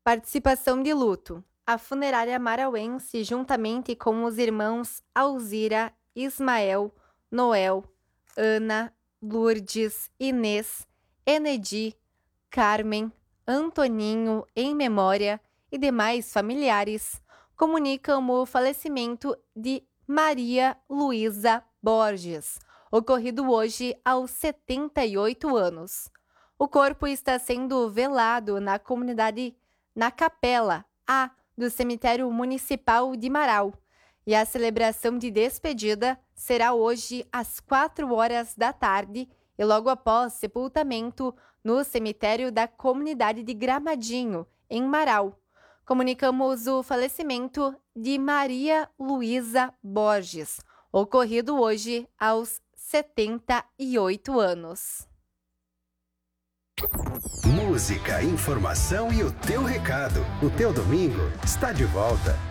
Participação de luto. A funerária marauense, juntamente com os irmãos Alzira, Ismael, Noel, Ana, Lourdes, Inês, Enedi, Carmen, Antoninho em memória e demais familiares, comunicam o falecimento de Maria Luísa Borges, ocorrido hoje aos 78 anos. O corpo está sendo velado na Capela A do Cemitério Municipal de Marau, e a celebração de despedida será hoje às 4 horas da tarde e logo após sepultamento no cemitério da comunidade de Gramadinho, em Marau. Comunicamos o falecimento de Maria Luísa Borges, ocorrido hoje aos 78 anos. Música, informação e o teu recado. O teu domingo está de volta.